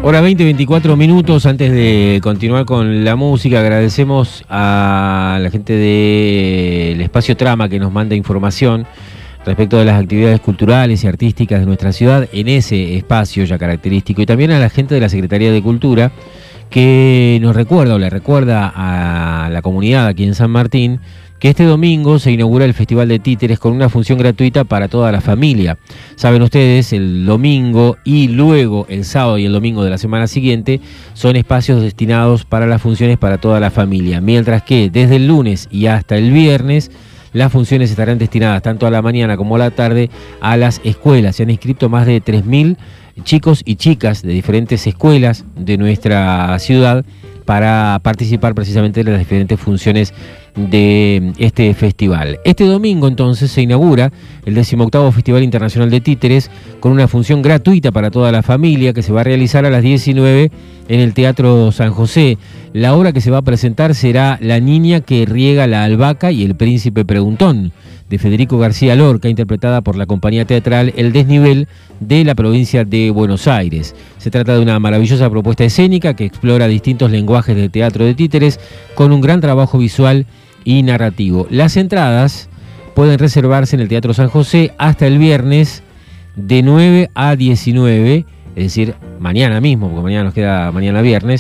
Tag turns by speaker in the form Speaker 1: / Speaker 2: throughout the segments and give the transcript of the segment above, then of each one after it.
Speaker 1: Hora 20:24. Antes de continuar con la música, agradecemos a la gente del Espacio Trama que nos manda información respecto de las actividades culturales y artísticas de nuestra ciudad en ese espacio ya característico, y también a la gente de la Secretaría de Cultura que nos recuerda o le recuerda a la comunidad aquí en San Martín que este domingo se inaugura el Festival de Títeres con una función gratuita para toda la familia. Saben ustedes, el domingo y luego el sábado y el domingo de la semana siguiente son espacios destinados para las funciones para toda la familia, mientras que desde el lunes y hasta el viernes las funciones estarán destinadas tanto a la mañana como a la tarde a las escuelas. Se han inscrito más de 3.000 chicos y chicas de diferentes escuelas de nuestra ciudad para participar precisamente de las diferentes funciones de este festival. Este domingo entonces se inaugura el 18º Festival Internacional de Títeres con una función gratuita para toda la familia que se va a realizar a las 19 en el Teatro San José. La obra que se va a presentar será La niña que riega la albahaca y el príncipe preguntón, de Federico García Lorca, interpretada por la compañía teatral El Desnivel de la provincia de Buenos Aires. Se trata de una maravillosa propuesta escénica que explora distintos lenguajes de teatro de títeres con un gran trabajo visual y narrativo. Las entradas pueden reservarse en el Teatro San José hasta el viernes de 9 a 19, es decir, mañana mismo, porque mañana nos queda mañana viernes,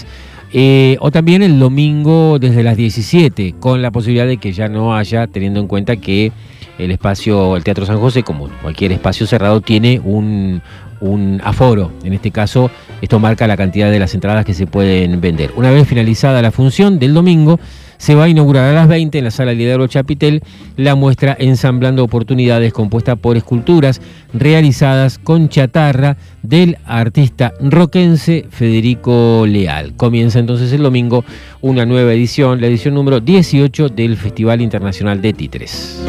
Speaker 1: o también el domingo desde las 17, con la posibilidad de que ya no haya, teniendo en cuenta que el Teatro San José, como cualquier espacio cerrado, tiene un aforo. En este caso, esto marca la cantidad de las entradas que se pueden vender. Una vez finalizada la función del domingo, se va a inaugurar a las 20 en la Sala Lidero Chapitel la muestra Ensamblando Oportunidades, compuesta por esculturas realizadas con chatarra del artista roquense Federico Leal. Comienza entonces el domingo una nueva edición, la edición número 18 del Festival Internacional de Títeres.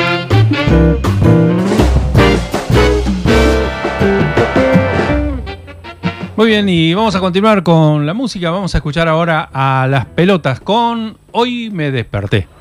Speaker 2: Muy bien, y vamos a continuar con la música. Vamos a escuchar ahora a Las Pelotas con Hoy me desperté.